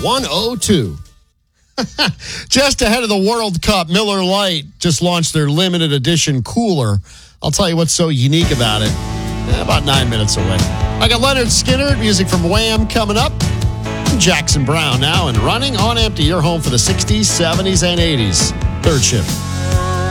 102. Just ahead of the World Cup, Miller Lite just launched their limited edition cooler. I'll tell you what's so unique about it. About 9 minutes away. I got Leonard Skinner, music from Wham coming up. Jackson Brown now and Running on Empty. Your home for the 60s, 70s, and 80s. Third shift.